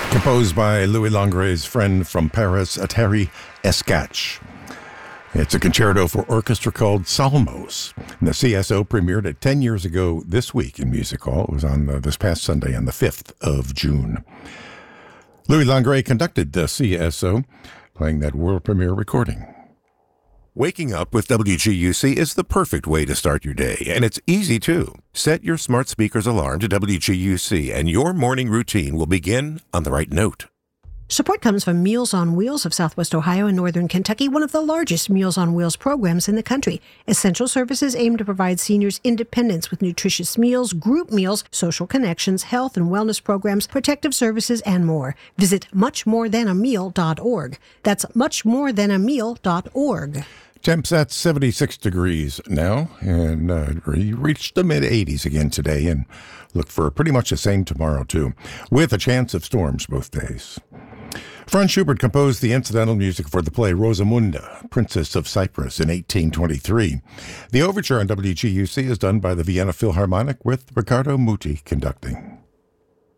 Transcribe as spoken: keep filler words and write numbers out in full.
Composed by Louis Langre's friend from Paris, Thierry Escatch. It's a concerto for orchestra called Salmos. And the C S O premiered it ten years ago this week in Music Hall. It was on uh, this past Sunday on the fifth of June. Louis Langre conducted the C S O, playing that world premiere recording. Waking up with W G U C is the perfect way to start your day, and it's easy too. Set your smart speaker's alarm to W G U C, and your morning routine will begin on the right note. Support comes from Meals on Wheels of Southwest Ohio and Northern Kentucky, one of the largest Meals on Wheels programs in the country. Essential services aim to provide seniors independence with nutritious meals, group meals, social connections, health and wellness programs, protective services, and more. Visit much more than a meal dot org. That's much more than a meal dot org. Temps at seventy-six degrees now, and uh, we reached the mid-eighties again today, and look for pretty much the same tomorrow, too, with a chance of storms both days. Franz Schubert composed the incidental music for the play Rosamunda, Princess of Cyprus, in eighteen twenty-three. The overture on W G U C is done by the Vienna Philharmonic with Riccardo Muti conducting.